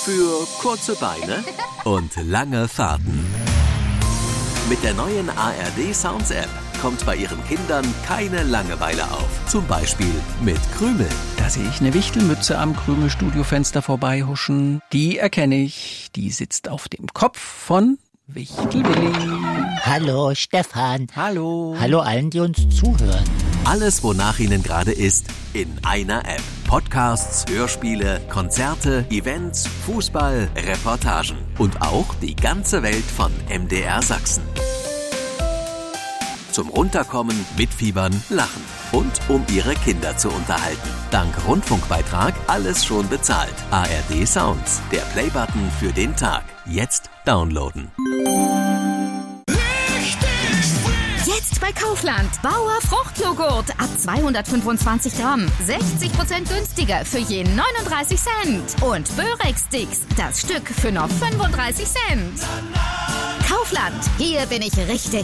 Für kurze Beine und lange Fahrten. Mit der neuen ARD Sounds App kommt bei Ihren Kindern keine Langeweile auf. Zum Beispiel mit Krümel. Da sehe ich eine Wichtelmütze am Krümel-Studiofenster vorbeihuschen. Die erkenne ich. Die sitzt auf dem Kopf von Wichtelwilli. Hallo Stefan. Hallo. Hallo allen, die uns zuhören. Alles, wonach Ihnen gerade ist, in einer App. Podcasts, Hörspiele, Konzerte, Events, Fußball, Reportagen und auch die ganze Welt von MDR Sachsen. Zum Runterkommen, mitfiebern, lachen und um Ihre Kinder zu unterhalten. Dank Rundfunkbeitrag alles schon bezahlt. ARD Sounds, der Playbutton für den Tag. Jetzt downloaden. Jetzt bei Kaufland. Bauer Fruchtjoghurt ab 225 Gramm. 60% günstiger für je 39 Cent. Und Börek-Sticks, das Stück für nur 35 Cent. Kaufland, hier bin ich richtig.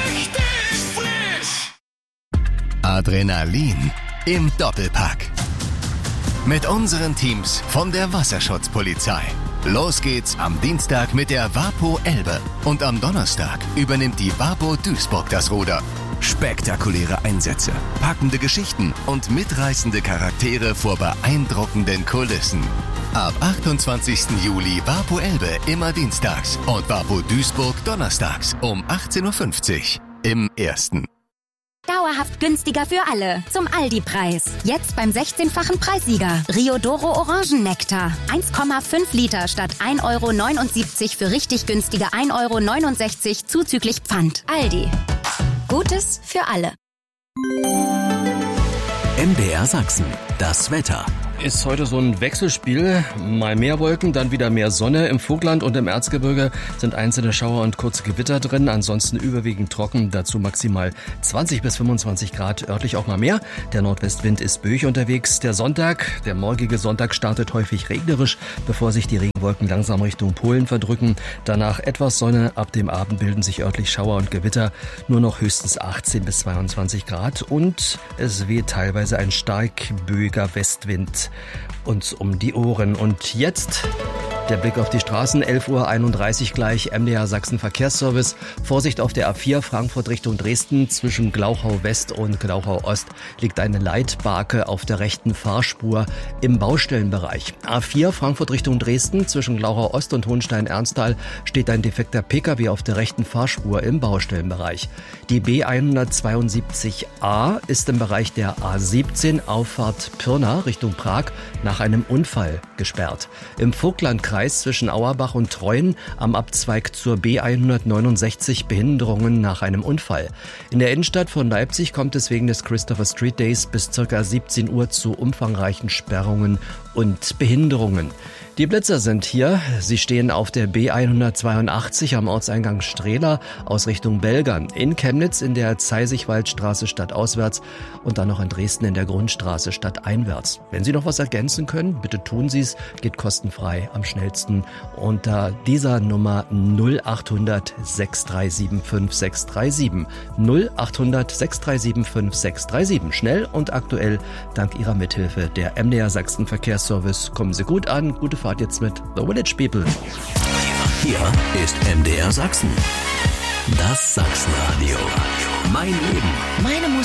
Adrenalin im Doppelpack. Mit unseren Teams von der Wasserschutzpolizei. Los geht's am Dienstag mit der Wapo Elbe. Und am Donnerstag übernimmt die Wapo Duisburg das Ruder. Spektakuläre Einsätze, packende Geschichten und mitreißende Charaktere vor beeindruckenden Kulissen. Ab 28. Juli Wapo Elbe immer dienstags und Wapo Duisburg donnerstags um 18.50 Uhr im Ersten. Dauerhaft günstiger für alle. Zum Aldi-Preis. Jetzt beim 16-fachen Preissieger. Riodoro Orangennektar. 1,5 Liter statt 1,79 € für richtig günstige 1,69 € zuzüglich Pfand. Aldi. Gutes für alle. MDR Sachsen, das Wetter. Ist heute so ein Wechselspiel. Mal mehr Wolken, dann wieder mehr Sonne. Im Vogtland und im Erzgebirge sind einzelne Schauer und kurze Gewitter drin. Ansonsten überwiegend trocken. Dazu maximal 20 bis 25 Grad. Örtlich auch mal mehr. Der Nordwestwind ist böig unterwegs. Der Sonntag, der morgige Sonntag startet häufig regnerisch, bevor sich die Regenwolken langsam Richtung Polen verdrücken. Danach etwas Sonne. Ab dem Abend bilden sich örtlich Schauer und Gewitter. Nur noch höchstens 18 bis 22 Grad. Und es weht teilweise ein stark böiger Westwind uns um die Ohren. Und jetzt der Blick auf die Straßen, 11:31 Uhr gleich, MDR Sachsen Verkehrsservice. Vorsicht auf der A4 Frankfurt Richtung Dresden. Zwischen Glauchau West und Glauchau Ost liegt eine Leitbarke auf der rechten Fahrspur im Baustellenbereich. A4 Frankfurt Richtung Dresden. Zwischen Glauchau Ost und Hohenstein-Ernsthal steht ein defekter Pkw auf der rechten Fahrspur im Baustellenbereich. Die B172a ist im Bereich der A17 Auffahrt Pirna Richtung Prag nach einem Unfall gesperrt. Im Vogtlandkreis zwischen Auerbach und Treuen am Abzweig zur B169 Behinderungen nach einem Unfall. In der Innenstadt von Leipzig kommt es wegen des Christopher Street Days bis ca. 17 Uhr zu umfangreichen Sperrungen und Behinderungen. Die Blitzer sind hier. Sie stehen auf der B182 am Ortseingang Strehla aus Richtung Belgern, in Chemnitz in der Zeisigwaldstraße stadtauswärts und dann noch in Dresden in der Grundstraße stadteinwärts. Wenn Sie noch was ergänzen können, bitte tun Sie es. Geht kostenfrei am schnellsten unter dieser Nummer 0800 637 5637. 0800 637 5637. Schnell und aktuell dank Ihrer Mithilfe. Der MDR Sachsen Verkehrsservice. Kommen Sie gut an. Gute Fahrt jetzt mit The Village People. Hier ist MDR Sachsen. Das Sachsenradio. Mein Leben. Meine Musik.